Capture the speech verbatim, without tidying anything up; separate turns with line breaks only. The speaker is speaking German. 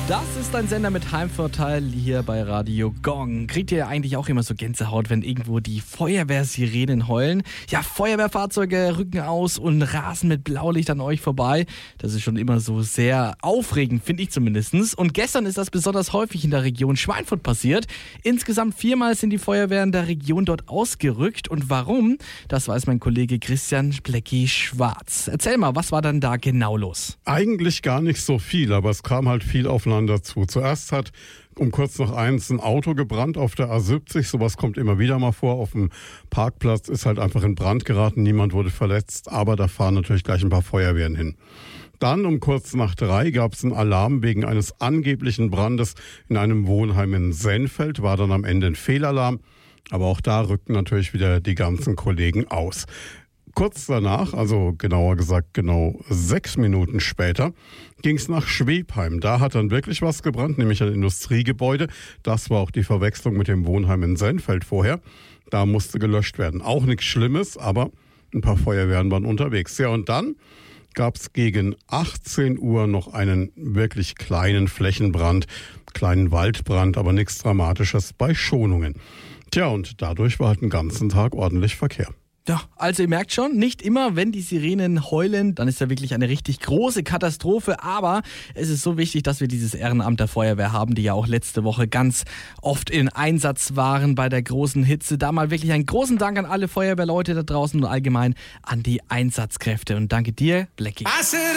Das ist ein Sender mit Heimvorteil hier bei Radio Gong. Kriegt ihr eigentlich auch immer so Gänsehaut, wenn irgendwo die Feuerwehrsirenen heulen? Ja, Feuerwehrfahrzeuge rücken aus und rasen mit Blaulicht an euch vorbei. Das ist schon immer so sehr aufregend, finde ich zumindest. Und gestern ist das besonders häufig in der Region Schweinfurt passiert. Insgesamt viermal sind die Feuerwehren der Region dort ausgerückt. Und warum? Das weiß mein Kollege Christian Blecki-Schwarz. Erzähl mal, was war dann da genau los?
Eigentlich gar nicht so viel, aber es kam halt viel aufeinander dazu. Zuerst hat um kurz nach eins ein Auto gebrannt auf der A siebzig. Sowas kommt immer wieder mal vor. Auf dem Parkplatz ist halt einfach in Brand geraten. Niemand wurde verletzt, aber da fahren natürlich gleich ein paar Feuerwehren hin. Dann um kurz nach drei gab es einen Alarm wegen eines angeblichen Brandes in einem Wohnheim in Sennfeld. War dann am Ende ein Fehlalarm. Aber auch da rückten natürlich wieder die ganzen Kollegen aus. Kurz danach, also genauer gesagt genau sechs Minuten später, ging es nach Schwebheim. Da hat dann wirklich was gebrannt, nämlich ein Industriegebäude. Das war auch die Verwechslung mit dem Wohnheim in Sennfeld vorher. Da musste gelöscht werden. Auch nichts Schlimmes, aber ein paar Feuerwehren waren unterwegs. Ja, und dann gab es gegen achtzehn Uhr noch einen wirklich kleinen Flächenbrand, kleinen Waldbrand, aber nichts Dramatisches bei Schonungen. Tja, und dadurch war halt den ganzen Tag ordentlich Verkehr.
Ja, also ihr merkt schon, nicht immer, wenn die Sirenen heulen, dann ist ja wirklich eine richtig große Katastrophe. Aber es ist so wichtig, dass wir dieses Ehrenamt der Feuerwehr haben, die ja auch letzte Woche ganz oft in Einsatz waren bei der großen Hitze. Da mal wirklich einen großen Dank an alle Feuerwehrleute da draußen und allgemein an die Einsatzkräfte. Und danke dir, Blecki.